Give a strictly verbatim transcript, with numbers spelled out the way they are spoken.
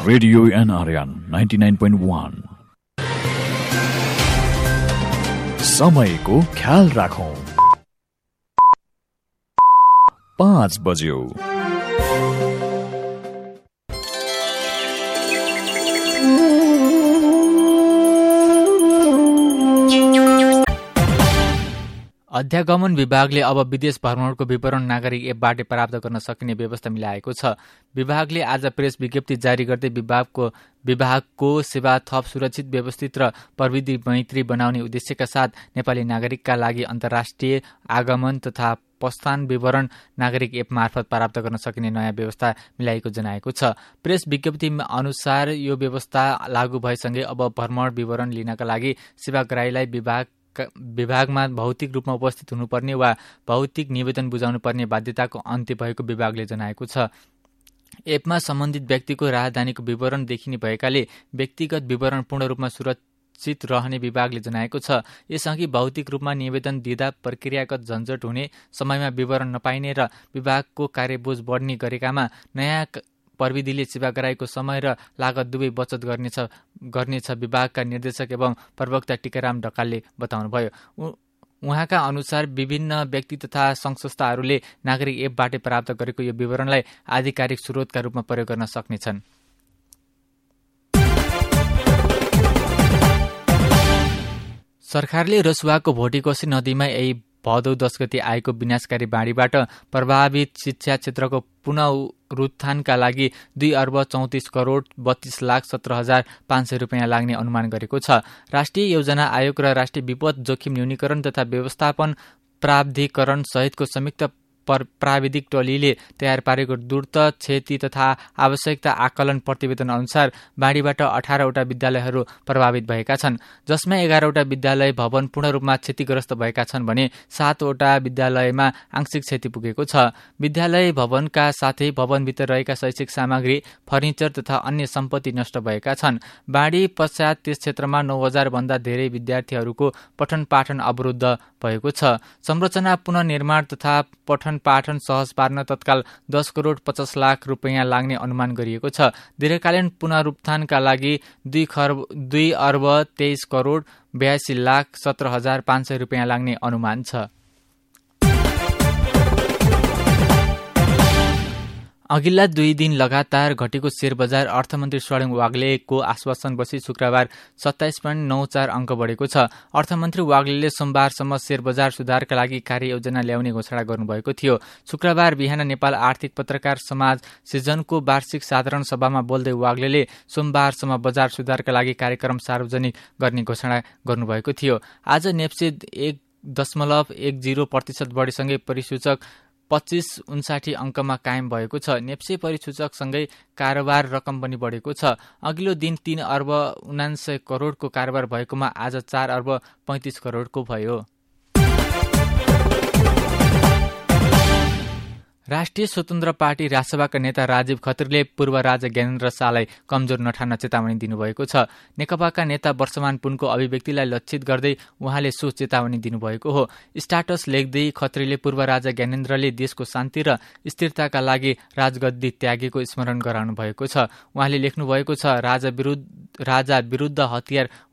Radio NRN ninety nine point one. समयको ख्याल राखौं। पाँच बज्यो। अध्यागमन विभागले अब विदेश भ्रमणको विवरण नागरिक एपबाट प्राप्त गर्न सकिने व्यवस्था मिलाएको छ। विभागले आज प्रेस विज्ञप्ति जारी गर्दै विभागको विभागको सेवा थप सुरक्षित, व्यवस्थित र प्रविधि मैत्री बनाउने उद्देश्यका साथ नेपाली नागरिकका लागि अन्तर्राष्ट्रिय आगमन तथा प्रस्थान विवरण नागरिक एप मार्फत प्राप्त गर्न सकिने नयाँ व्यवस्था मिलाएको जनाएको छ। प्रेस विज्ञप्ति अनुसार यो व्यवस्था लागू भएसँगै अब भ्रमण विवरण लिनका लागि सेवाग्राहीलाई विभाग विभागमा भौतिक रूपमा उपस्थित हुनुपर्ने वा भौतिक निवेदन बुझाउनु पर्ने बाध्यताको अन्त्य भएको विभागले जनाएको छ। एपमा सम्बन्धित व्यक्तिको राजधानीको विवरण देखिने भएकाले व्यक्तिगत विवरण पूर्ण रूपमा सुरक्षित रहने विभागले जनाएको छ। यसअघि भौतिक रूपमा निवेदन दिँदा प्रक्रियागत झन्झट हुने, समयमा विवरण नपाइने र विभागको कार्यबोझ बढ्ने गरेकामा नयाँ प्रविधिले सेवाग्राहीको समय र लागत दुवै बचत गर्नेछ गर्नेछ विभागका निर्देशक एवं प्रवक्ता टीकाराम ढकालले बताउनुभयो। उहाँका अनुसार विभिन्न व्यक्ति तथा संघ संस्थाहरूले नागरिक एपबाट प्राप्त गरेको यो विवरणलाई आधिकारिक स्रोतका रूपमा प्रयोग गर्न सक्नेछन्। सरकारले रसुवाको भोटेकोशी नदीमा यही भदौ दस गते आएको विनाशकारी बाढीबाट प्रभावित शिक्षा क्षेत्रको पुनरुत्थानका लागि दुई अर्ब चौतिस करोड बत्तीस लाख सत्र हजार पाँच सय रुपियाँ लाग्ने अनुमान गरेको छ। राष्ट्रिय योजना आयोग र राष्ट्रिय विपद जोखिम न्यूनीकरण तथा व्यवस्थापन प्राधिकरण सहितको संयुक्त प्राविधिक टोलीले तयार पारेको द्रुत क्षति तथा आवश्यकता आकलन प्रतिवेदन अनुसार बाढीबाट अठारवटा विद्यालयहरू प्रभावित भएका छन्, जसमा एघारवटा विद्यालय भवन पूर्ण रूपमा क्षतिग्रस्त भएका छन् भने सातवटा विद्यालयमा आंशिक क्षति पुगेको छ। विद्यालय भवनका साथै भवनभित्र रहेका शैक्षिक सामग्री, फर्निचर तथा अन्य सम्पत्ति नष्ट भएका छन्। बाढी पश्चात त्यस क्षेत्रमा नौ हजार भन्दा धेरै विद्यार्थीहरूको पठन पाठन अवरुद्ध भएको छ। संरचना पुनर्निर्माण तथा पठन पाठन सहज पार्न तत्काल दस करोड पचास लाख रुपियाँ लाग्ने अनुमान गरिएको छ। दीर्घकालीन पुनरुत्थानका लागि दुई खर्ब दुई अर्ब तेइस करोड बयासी लाख सत्र हजार पाँच सय रुपियाँ लाग्ने अनुमान छ। अघिल्ला दुई दिन लगातार घटेको शेयर बजार अर्थमन्त्री स्वर्ण वाग्लेको आश्वासनपछि शुक्रबार सत्ताइस पोइन्ट नौ चार अङ्क बढेको छ। अर्थमन्त्री वाग्लेले सोमबारसम्म शेयर बजार सुधारका लागि कार्ययोजना ल्याउने घोषणा गर्नुभएको थियो। शुक्रबार बिहान नेपाल आर्थिक पत्रकार समाज सिजनको वार्षिक साधारण सभामा बोल्दै वाग्लेले सोमबारसम्म बजार सुधारका लागि कार्यक्रम सार्वजनिक गर्ने घोषणा गर्नुभएको थियो। आज नेप्से एक दशमलव एक जिरो प्रतिशत बढीसँगै परिसूचक पच्चीस उन्साठी अङ्कमा कायम भएको छ। नेप्से परिसूचकसँगै कारोबार रकम पनि बढेको छ। अघिल्लो दिन तीन अर्ब उनान्सय करोडको कारोबार भएकोमा आज चार अर्ब पैंतिस करोडको भयो। राष्ट्रिय स्वतन्त्र पार्टी राजसभाका नेता राजीव खत्रीले पूर्व राजा ज्ञानेन्द्र शाहलाई कमजोर नठान्न चेतावनी दिनुभएको छ। नेकपाका नेता वर्षमान पुनको अभिव्यक्तिलाई लक्षित गर्दै उहाँले सो चेतावनी दिनुभएको हो। स्टाटस लेख्दै खत्रीले पूर्व राजा ज्ञानेन्द्रले देशको शान्ति र स्थिरताका लागि राजगद्दी त्यागेको स्मरण गराउनु भएको छ। उहाँले लेख्नुभएको छ, राजा विरुद्ध राजा विरुद्ध हतियार